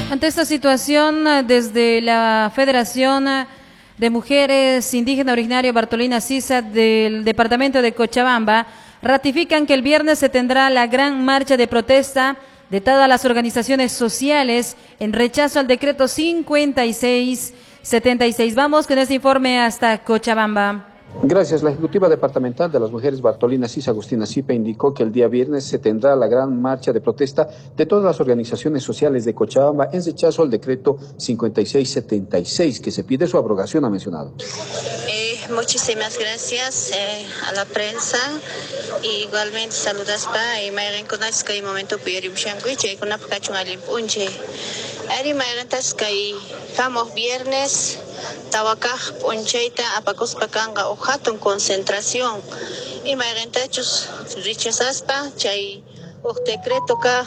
ante esta situación, desde la Federación de Mujeres Indígenas Originario Bartolina Sisa del departamento de Cochabamba, ratifican que el viernes se tendrá la gran marcha de protesta de todas las organizaciones sociales en rechazo al decreto 5676. Vamos con este informe hasta Cochabamba. Gracias. La Ejecutiva Departamental de las Mujeres Bartolina Sisa, Agustina Sipe, indicó que el día viernes se tendrá la gran marcha de protesta de todas las organizaciones sociales de Cochabamba en rechazo al decreto 5676, que se pide su abrogación, ha mencionado. Muchísimas gracias a la prensa. Igualmente saludas para y me reconoces que hay momento puedim shanguiche con apacachungalim unche. Ari me rentas que estamos viernes tawakaj uncheita apacos pacanga ojatun concentración y me rentachos rechazaspa chay o decreto ka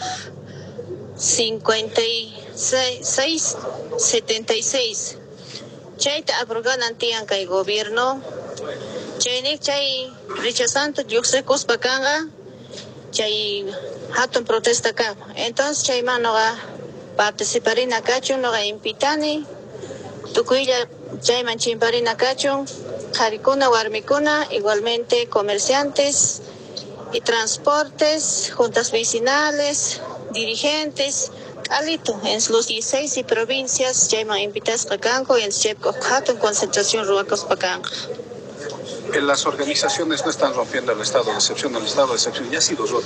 5676 chayta abroganan tiyan kay gobierno chaynik chay rechazando yuxecos pacanga chay hatun protesta ka entonces chay manoga participarina cachun noga impitani tukuylla chayman chimparina cachun jarikuna warmikuna igualmente comerciantes y transportes juntas vecinales dirigentes alito en los 16 provincias chayman invitas pacanco y en chepco hatun concentración ruacos pacanca. Las organizaciones no están rompiendo el estado de excepción, el estado de excepción ya ha sido roto.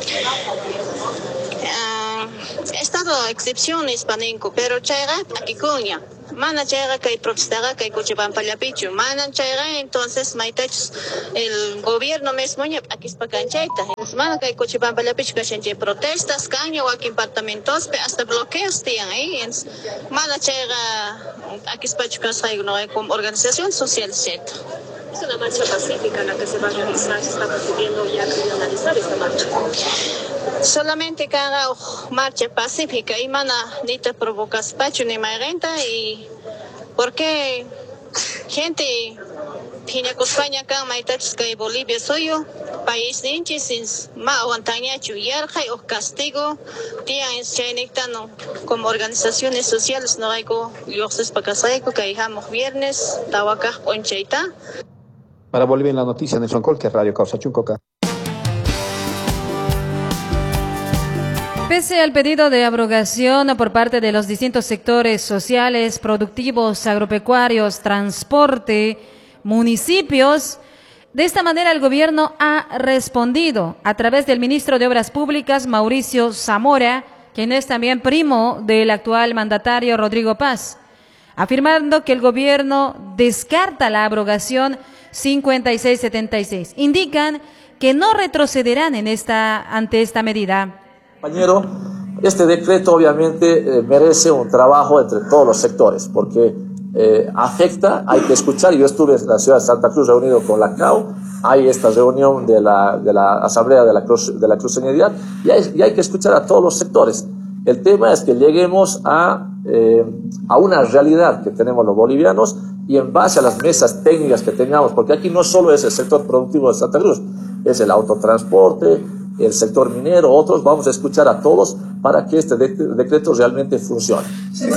Estado de excepción hispaninco, pero chayga aquí cuña. Mana chayga que protestaga que Cochabamba Pallapichu. Mana chayga entonces maitach el gobierno mismo aquí es pacanchaita. Mana que Cochabamba Pallapichu que protestas caño aquí apartamentos hasta bloqueos tienen ahí. Mana chayga aquí es pachucasay no hay como organización social cierto. Es una marcha pacífica la que se va a realizar, se está pidiendo ya criminalizar esta marcha. Solamente que haga marcha pacífica y mana nita provocas pacho ni renta y porque gente tiene España acá maitachos que Bolivia suyo país ninchi sin ma aguantaña chuyarja o castigo tía en chainectano como organizaciones sociales no hay go yoxes pacasaico que dejamos viernes tawaca oncheita. Para Bolivia en la noticia, Nelson Colque, Radio Causa Chuncoca. Pese al pedido de abrogación por parte de los distintos sectores sociales, productivos, agropecuarios, transporte, municipios, de esta manera el gobierno ha respondido a través del ministro de Obras Públicas, Mauricio Zamora, quien es también primo del actual mandatario Rodrigo Paz, afirmando que el gobierno descarta la abrogación 5676. Indican que no retrocederán ante esta medida. Compañero, este decreto obviamente merece un trabajo entre todos los sectores porque afecta, hay que escuchar. Yo estuve en la ciudad de Santa Cruz reunido con la CAU, hay esta reunión de la Asamblea de la Cruceñería y hay que escuchar a todos los sectores. El tema es que lleguemos a una realidad que tenemos los bolivianos y en base a las mesas técnicas que tengamos, porque aquí no solo es el sector productivo de Santa Cruz, es el autotransporte, el sector minero, otros, vamos a escuchar a todos para que este decreto realmente funcione.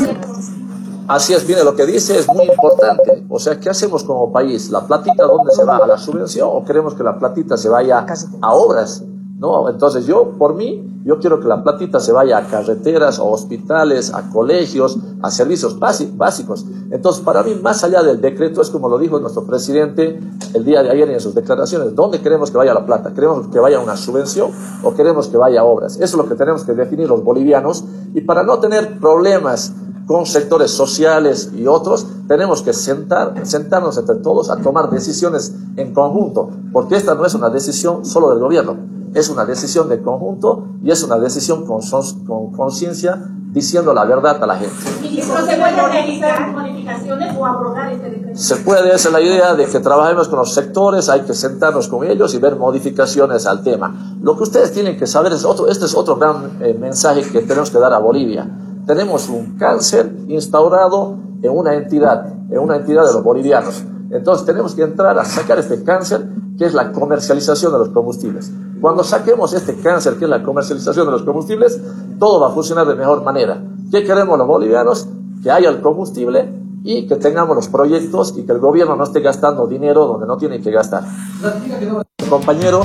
Así es, viene lo que dice, es muy importante. O sea, ¿qué hacemos como país? ¿La platita dónde se va? ¿A la subvención o queremos que la platita se vaya a obras? ¿No? Entonces yo quiero que la platita se vaya a carreteras, a hospitales, a colegios, a servicios básicos. Entonces, para mí, más allá del decreto, es como lo dijo nuestro presidente el día de ayer en sus declaraciones, ¿dónde queremos que vaya la plata? ¿Queremos que vaya a una subvención o queremos que vaya a obras? Eso es lo que tenemos que definir los bolivianos, y para no tener problemas con sectores sociales y otros, tenemos que sentarnos entre todos a tomar decisiones en conjunto, porque esta no es una decisión solo del gobierno, es una decisión de conjunto y es una decisión con conciencia, diciendo la verdad a la gente. ¿Y esto se puede realizar modificaciones o abrogar este decreto? Se puede, esa es la idea de que trabajemos con los sectores, hay que sentarnos con ellos y ver modificaciones al tema. Lo que ustedes tienen que saber es este es otro gran mensaje que tenemos que dar a Bolivia. Tenemos un cáncer instaurado en una entidad de los bolivianos. Entonces tenemos que entrar a sacar este cáncer, que es la comercialización de los combustibles. Cuando saquemos este cáncer, que es la comercialización de los combustibles, todo va a funcionar de mejor manera. ¿Qué queremos los bolivianos? Que haya el combustible y que tengamos los proyectos y que el gobierno no esté gastando dinero donde no tiene que gastar. Compañero.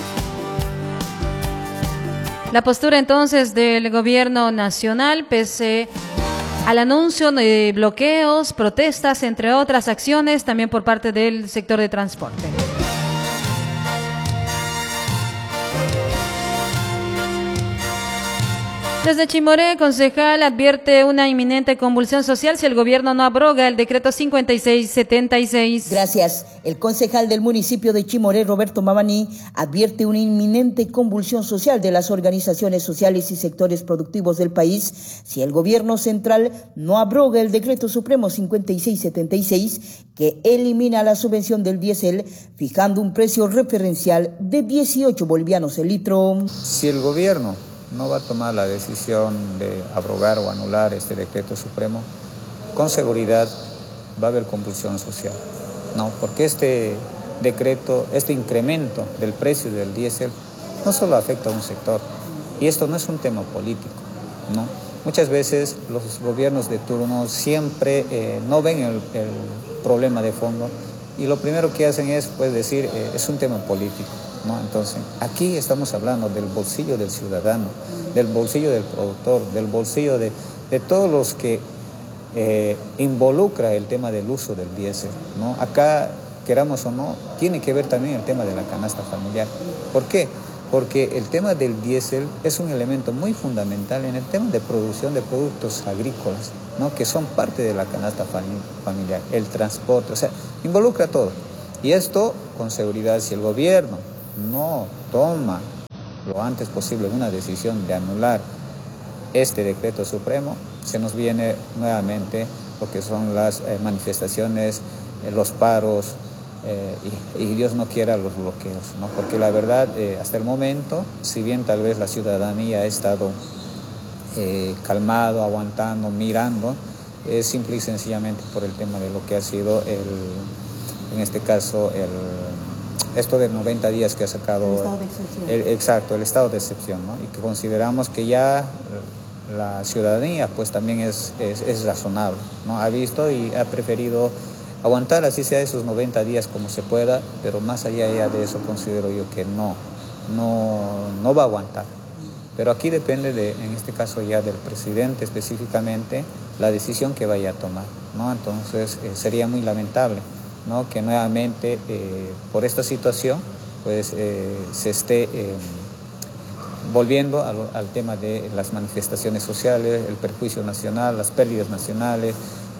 La postura entonces del gobierno nacional, pese al anuncio de bloqueos, protestas, entre otras acciones, también por parte del sector de transporte. Desde Chimoré, concejal advierte una inminente convulsión social si el gobierno no abroga el decreto 5676. Gracias. El concejal del municipio de Chimoré, Roberto Mabani, advierte una inminente convulsión social de las organizaciones sociales y sectores productivos del país si el gobierno central no abroga el decreto supremo 5676 que elimina la subvención del diésel, fijando un precio referencial de 18 bolivianos el litro. Si el gobierno no va a tomar la decisión de abrogar o anular este decreto supremo, con seguridad va a haber convulsión social, ¿no? Porque este decreto, este incremento del precio del diésel no solo afecta a un sector, y esto no es un tema político, ¿no? Muchas veces los gobiernos de turno siempre no ven el problema de fondo y lo primero que hacen es pues, decir es un tema político, ¿no? Entonces, aquí estamos hablando del bolsillo del ciudadano, del bolsillo del productor, del bolsillo de todos los que involucra el tema del uso del diésel, ¿no? Acá, queramos o no, tiene que ver también el tema de la canasta familiar. ¿Por qué? Porque el tema del diésel es un elemento muy fundamental en el tema de producción de productos agrícolas, ¿no? Que son parte de la canasta familiar, el transporte, o sea, involucra todo. Y esto, con seguridad, si el gobierno no toma lo antes posible una decisión de anular este decreto supremo, se nos viene nuevamente lo que son las manifestaciones, los paros y Dios no quiera los bloqueos, ¿no? Porque la verdad, hasta el momento, si bien tal vez la ciudadanía ha estado calmado, aguantando, mirando, es simple y sencillamente por el tema de lo que ha sido en este caso esto de 90 días que ha sacado el estado de excepción. El estado de excepción, ¿no? Y que consideramos que ya la ciudadanía pues también es razonable, ¿no? Ha visto y ha preferido aguantar así sea esos 90 días como se pueda, pero más allá ya de eso considero yo que no va a aguantar. Pero aquí depende en este caso ya del presidente específicamente, la decisión que vaya a tomar, ¿no? Entonces sería muy lamentable, ¿no? Que nuevamente por esta situación pues se esté volviendo al tema de las manifestaciones sociales, el perjuicio nacional, las pérdidas nacionales.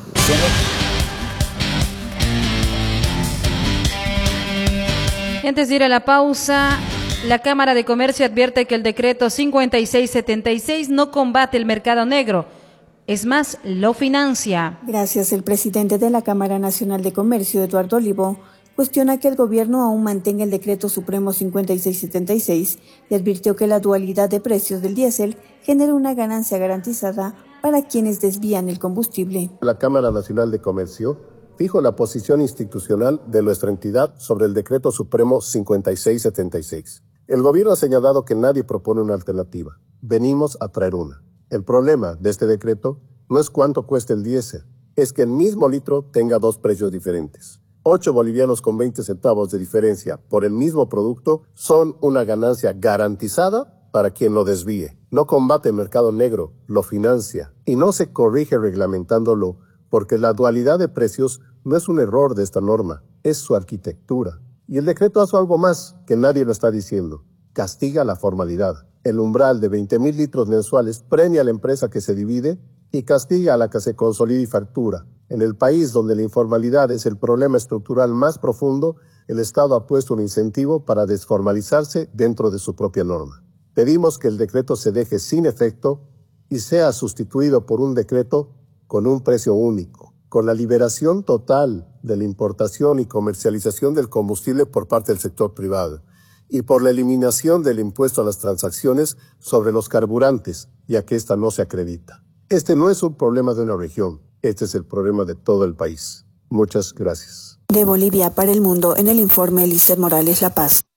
Y antes de ir a la pausa, la Cámara de Comercio advierte que el decreto 5676 no combate el mercado negro, es más, lo financia. Gracias. El presidente de la Cámara Nacional de Comercio, Eduardo Olivo, cuestiona que el gobierno aún mantenga el decreto supremo 5676 y advirtió que la dualidad de precios del diésel genera una ganancia garantizada para quienes desvían el combustible. La Cámara Nacional de Comercio fijo la posición institucional de nuestra entidad sobre el decreto supremo 5676. El gobierno ha señalado que nadie propone una alternativa. Venimos a traer una. El problema de este decreto no es cuánto cuesta el diésel, es que el mismo litro tenga dos precios diferentes. 8 bolivianos con 20 centavos de diferencia por el mismo producto son una ganancia garantizada para quien lo desvíe. No combate el mercado negro, lo financia y no se corrige reglamentándolo porque la dualidad de precios no es un error de esta norma, es su arquitectura. Y el decreto hace algo más que nadie lo está diciendo. Castiga la formalidad. El umbral de 20.000 litros mensuales premia a la empresa que se divide y castiga a la que se consolida y factura. En el país donde la informalidad es el problema estructural más profundo, el Estado ha puesto un incentivo para desformalizarse dentro de su propia norma. Pedimos que el decreto se deje sin efecto y sea sustituido por un decreto con un precio único, con la liberación total de la importación y comercialización del combustible por parte del sector privado y por la eliminación del impuesto a las transacciones sobre los carburantes, ya que esta no se acredita. Este no es un problema de una región, este es el problema de todo el país. Muchas gracias. De Bolivia para el mundo, en el informe Elizeth Morales La Paz.